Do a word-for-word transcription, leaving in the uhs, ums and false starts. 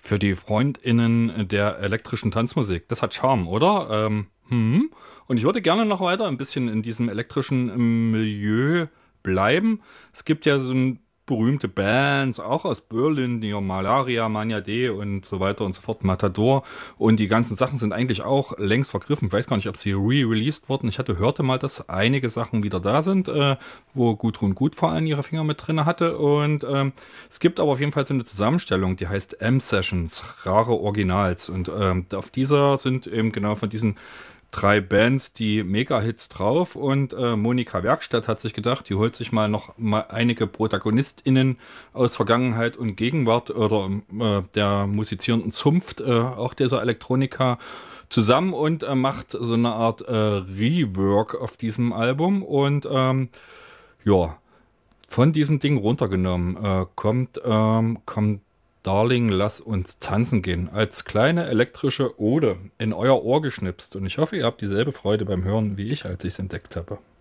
Für die FreundInnen der elektrischen Tanzmusik. Das hat Charme, oder? Ähm, hm. Und ich würde gerne noch weiter ein bisschen in diesem elektrischen ähm, Milieu bleiben. Es gibt ja so ein berühmte Bands, auch aus Berlin, die Malaria, Mania D und so weiter und so fort, Matador. Und die ganzen Sachen sind eigentlich auch längst vergriffen. Ich weiß gar nicht, ob sie re-released wurden. Ich hatte, hörte mal, dass einige Sachen wieder da sind, äh, wo Gudrun Gut vor allem ihre Finger mit drin hatte. Und ähm, es gibt aber auf jeden Fall so eine Zusammenstellung, die heißt M-Sessions, rare Originals. Und ähm, auf dieser sind eben genau von diesen drei Bands die Mega-Hits drauf. Und äh, Monika Werkstatt hat sich gedacht, die holt sich mal noch mal einige ProtagonistInnen aus Vergangenheit und Gegenwart oder äh, der musizierenden Zunft, äh, auch dieser Elektronika, zusammen und äh, macht so eine Art äh, Rework auf diesem Album. Und ähm, ja, von diesem Ding runtergenommen, äh, kommt, ähm, kommt Darling, lass uns tanzen gehen. Als kleine elektrische Ode in euer Ohr geschnipst. Und ich hoffe, ihr habt dieselbe Freude beim Hören wie ich, als ich es entdeckt habe.